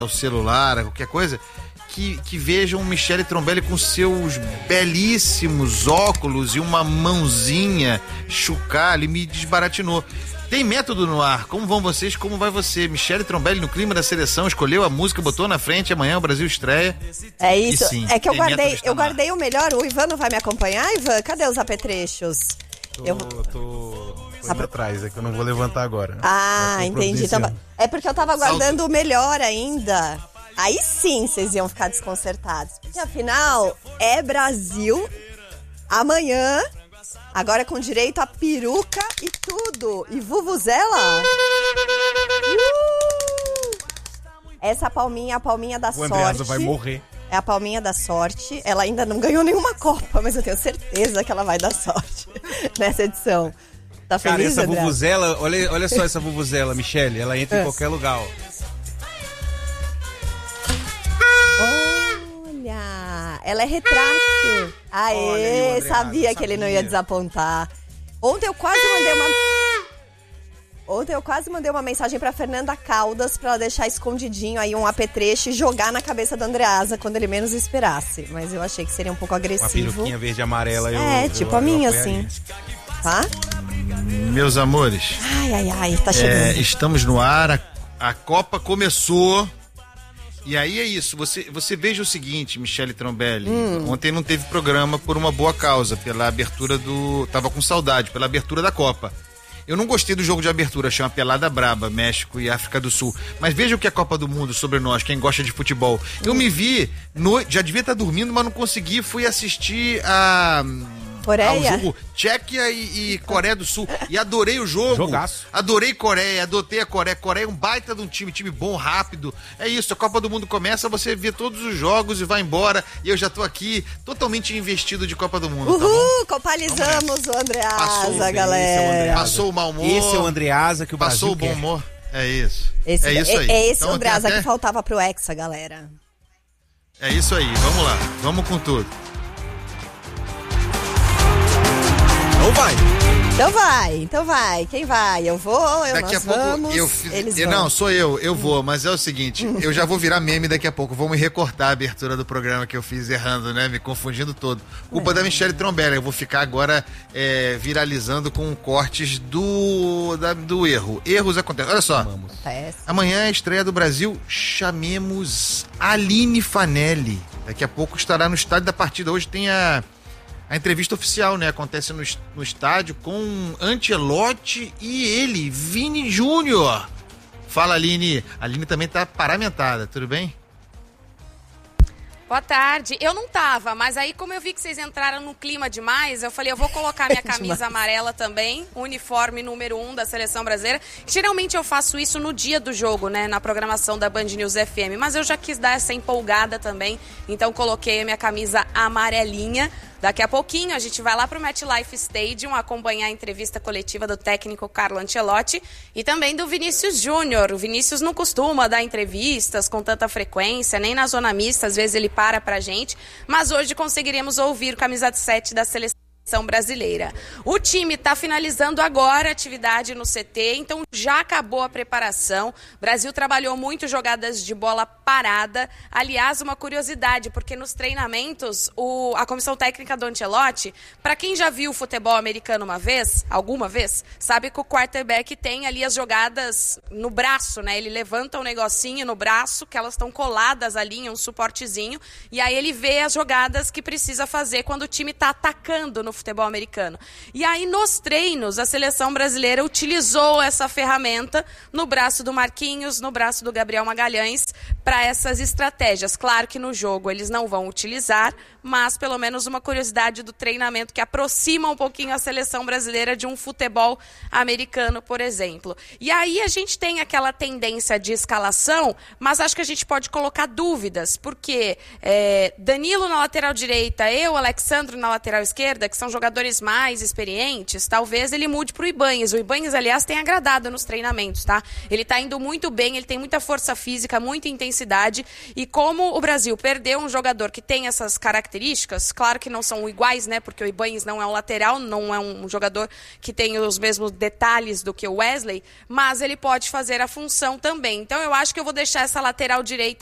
ao celular, a qualquer coisa, que vejam Michele Trombelli com seus belíssimos óculos e uma mãozinha chocalho, me desbaratinou. Tem método no ar, como vão vocês, como vai você? Michele Trombelli no clima da seleção, escolheu a música, botou na frente, amanhã o Brasil estreia. É isso, sim, é que eu guardei o melhor, o Ivan não vai me acompanhar, Ivan? Cadê os apetrechos? Tô indo atrás, é que eu não vou levantar agora. Entendi. Então, é porque eu tava guardando o melhor ainda. Aí sim vocês iam ficar desconcertados. Porque afinal, é Brasil amanhã, agora com direito a peruca e tudo. E vuvuzela. Essa palminha é a palminha da sorte. O Andreasa vai morrer. É a palminha da sorte. Ela ainda não ganhou nenhuma Copa, mas eu tenho certeza que ela vai dar sorte nessa edição. Tá feliz, cara, essa André? vuvuzela, olha só essa vuvuzela, Michele, ela entra em qualquer lugar, ó. Olha, ela é retrátil. Aê, sabia que ele não ia desapontar. Ontem eu quase mandei uma mensagem pra Fernanda Caldas pra ela deixar escondidinho aí um apetrecho e jogar na cabeça do Andreasa quando ele menos esperasse. Mas eu achei que seria um pouco agressivo. Uma peruquinha verde e amarela. Tipo a minha, assim. Tá? Meus amores. Ai, tá chegando. Estamos no ar, a Copa começou. E aí é isso, você veja o seguinte, Michele Trombelli, ontem não teve programa por uma boa causa, pela abertura tava com saudade, pela abertura da Copa. Eu não gostei do jogo de abertura, achei uma pelada braba, México e África do Sul. Mas veja o que é a Copa do Mundo sobre nós, quem gosta de futebol. Eu me vi, já devia estar dormindo, mas não consegui, fui assistir ao jogo Tchequia e Coreia do Sul. E adorei o jogo. Jogaço. Adorei Coreia, adotei a Coreia. Coreia é um baita de um time bom, rápido. É isso, a Copa do Mundo começa, você vê todos os jogos e vai embora. E eu já tô aqui totalmente investido de Copa do Mundo. Uhul, copalizamos o Andreasa, galera. Passou o mau humor. Esse é o Andreasa que o Brasil passou o bom humor. É isso. É isso aí. É esse então, Andreasa que faltava pro Hexa, galera. É isso aí, vamos lá. Vamos com tudo. Então vai. Quem vai? Eu vou, daqui a pouco vamos, eles vão. Não, sou eu vou, mas é o seguinte, eu já vou virar meme daqui a pouco, vamos recortar a abertura do programa que eu fiz errando, né, me confundindo todo. Culpa da Michele Trombelli, eu vou ficar agora viralizando com cortes do erro. Erros acontecem, olha só. Amanhã é a estreia do Brasil, chamemos Aline Fanelli. Daqui a pouco estará no estádio da partida, hoje tem a entrevista oficial, né? Acontece no estádio com Ancelotti e ele, Vini Júnior. Fala, Aline. A Aline também tá paramentada, tudo bem? Boa tarde. Eu não tava, mas aí como eu vi que vocês entraram no clima demais, eu falei, eu vou colocar minha camisa amarela também, uniforme número 1 da Seleção Brasileira. Geralmente eu faço isso no dia do jogo, né, na programação da Band News FM, mas eu já quis dar essa empolgada também, então coloquei a minha camisa amarelinha. Daqui a pouquinho a gente vai lá para o MetLife Stadium acompanhar a entrevista coletiva do técnico Carlo Ancelotti e também do Vinícius Júnior. O Vinícius não costuma dar entrevistas com tanta frequência, nem na zona mista, às vezes ele para pra gente, mas hoje conseguiremos ouvir o camisa 7 da seleção brasileira. O time está finalizando agora a atividade no CT, então já acabou a preparação. O Brasil trabalhou muito jogadas de bola parada. Aliás, uma curiosidade, porque nos treinamentos, a comissão técnica do Ancelotti, para quem já viu futebol americano alguma vez, sabe que o quarterback tem ali as jogadas no braço, né? Ele levanta um negocinho no braço, que elas estão coladas ali em um suportezinho, e aí ele vê as jogadas que precisa fazer quando o time está atacando no futebol americano. E aí, nos treinos, a seleção brasileira utilizou essa ferramenta no braço do Marquinhos, no braço do Gabriel Magalhães, para essas estratégias. Claro que no jogo eles não vão utilizar, mas pelo menos uma curiosidade do treinamento que aproxima um pouquinho a seleção brasileira de um futebol americano, por exemplo. E aí a gente tem aquela tendência de escalação, mas acho que a gente pode colocar dúvidas, porque Danilo na lateral direita, Alexandre na lateral esquerda, que são jogadores mais experientes, talvez ele mude para o Ibanez. O Ibanez, aliás, tem agradado nos treinamentos, tá? Ele está indo muito bem, ele tem muita força física, muita intensidade intensidade. E como o Brasil perdeu um jogador que tem essas características, claro que não são iguais, né? Porque o Ibañez não é um lateral, não é um jogador que tem os mesmos detalhes do que o Wesley, mas ele pode fazer a função também. Então eu acho que eu vou deixar essa lateral direita